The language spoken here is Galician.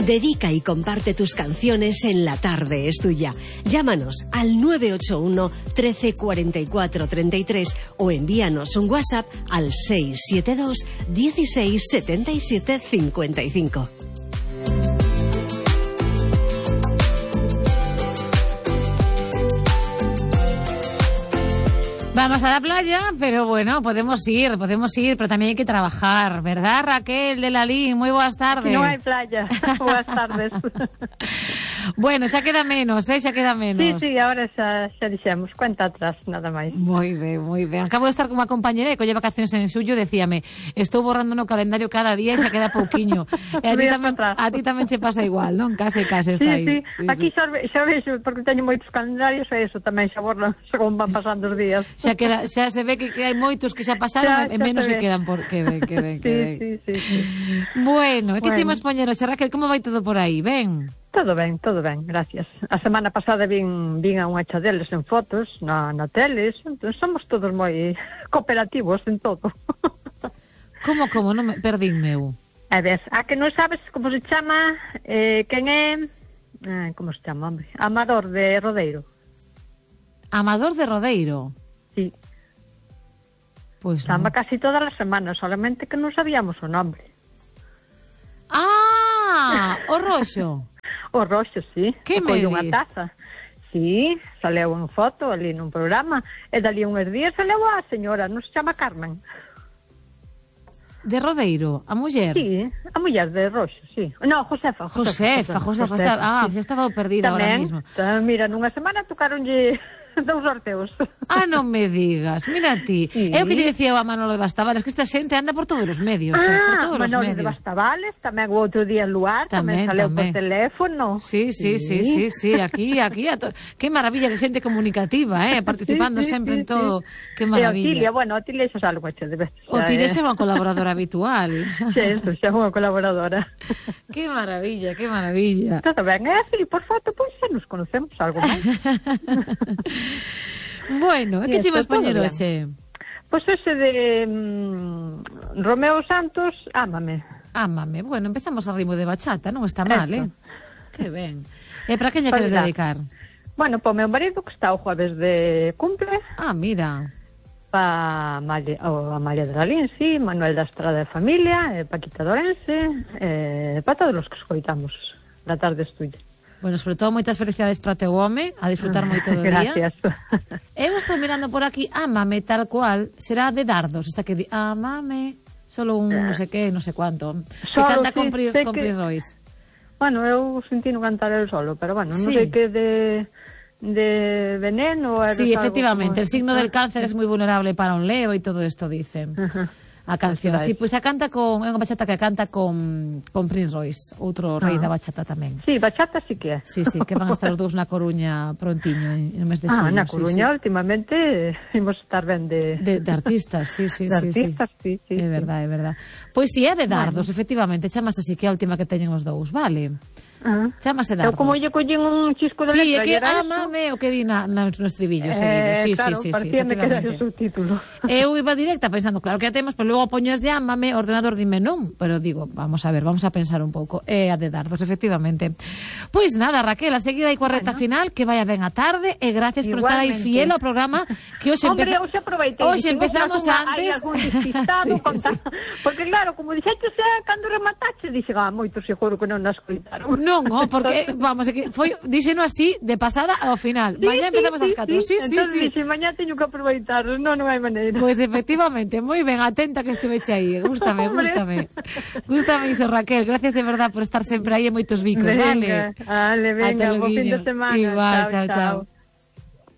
Dedica y comparte tus canciones en La Tarde es Tuya. Llámanos al 981 13 44 33 o envíanos un WhatsApp al 672 16 77 55. Vamos a la playa, pero bueno, podemos ir, pero también hay que trabajar, ¿verdad, Raquel de Lalín? Muy buenas tardes. Aquí no hay playa. Buenas tardes. Bueno, xa queda menos, xa queda menos. Sí, ahora xa dixemos, cuenta atrás, nada máis. Moi ben. Acabo de estar con unha compañera que colle vacacións en xullo, decíame, estou borrando no calendario cada día e xa queda pouquiño. E a ti tamén che pasa igual, non? Case está aí. Sí. Aquí xa vexo, porque teño moitos calendarios e eso tamén xa borro según van pasando os días. Xa se ve que hai moitos que xa pasaron e menos que quedan por que ven. Sí. Bueno, e que chemos poñer hoxe, Raquel, como vai todo por aí? Ben? Todo ben, gracias. A semana pasada vin a unha chadeles en fotos na teles, entón somos todos moi cooperativos en todo. Como? Non me perdín meu. A ver, a que non sabes como se chama, quen é, como se chama, hombre? Amador de Rodeiro. Amador de Rodeiro? Sí. Pues chama no. Casi todas as semanas, solamente que non sabíamos o nombre. O Roxo. O Roxo, sí. Que me dis? Unha taza. Sí, saleu en foto ali nun programa, e dali uns días saleu a señora, non se chama Carmen. De Rodeiro, a muller? Sí, a muller de Roxo, sí. No, Josefa. Xa estaba perdida tamén, ahora mismo. Mira, nunha semana tocaronlle 2 sorteos. Non me digas, mira ti. Sí. É o que lle dicía a Manolo de Bastavales, que esta xente anda por todos os medios. Manolo de Bastavales, tamén o outro día en Luar, tamén saleu por teléfono. Sí, aquí. Que maravilla de xente comunicativa, participando sempre en todo. Que maravilla. A Otilia xa salgo de vez. Otilia é unha colaboradora habitual. Xa é unha colaboradora. Que maravilla. Todo ben, é así, por foto, pois xa nos conocemos algo máis. Bueno, que chimos poñer hoxe? Pois ese de Romeo Santos, Ámame. Bueno, empezamos a ritmo de bachata, non está mal, Que ben. E para quen lle queres dedicar? Bueno, para o meu marido que está o jueves de cumple. Mira. Para Amalia de Lalín, sí, Manuel da Estrada de Familia, Paquita Dorense, para todos os que escoitamos La Tarde es Tuya. Bueno, sobre todo moitas felicidades para o teu home, a disfrutar moito do día. Gracias. Eu estou mirando por aquí, Ámame tal cual, será de Dardos, esta que di, Ámame, solo un non sei que, non sei cuánto. Que canta con Pris Royce. Bueno, eu sentí no cantar el solo, pero bueno, non sei que de veneno. Sí, efectivamente, el signo del cáncer es muy vulnerable para un leo e todo isto dicen. A canción, sí, pois a canta con é unha bachata que canta con Prince Royce, outro rei da bachata tamén. Sí, bachata sí que é. Sí, que van a estar os dous na Coruña prontiño en mes de xullo. Na Coruña últimamente imos estar ben de artistas, sí. Artistas, sí. É verdade. Pois si é de Dardos, efectivamente, chamas así que é a última que teñen os dous, vale? Chámase Dardos. Eu como lle collín un chisco de letra. Sí, é que Ámame o que di no estribillo seguido. Claro, parecíame que era o subtítulo. Eu iba directa pensando, claro que a temos, pero logo poñes Ámame, o ordenador dime non, pero digo, vamos a ver, vamos a pensar un pouco. É a de Dardos, efectivamente. Pois nada, Raquel, a seguida hai coa reta final, que vaya ben a tarde, e gracias por estar aí fiel ao programa, que hoxe empezamos antes. Porque claro, como dixeches, cando rematache, dixe, moitos seguro que non nos escoitaron. Non, porque, vamos, díxeno así, de pasada ao final. Mañá empezamos as 4. Sí. Entón, dixe, mañá teño que aproveitar, non hai maneira. Pois, efectivamente, moi ben, atenta que estiveche aí. Gústame iso, Raquel. Gracias de verdad por estar sempre aí en moitos bicos, vale? Venga, bo fin de semana. Igual, chao.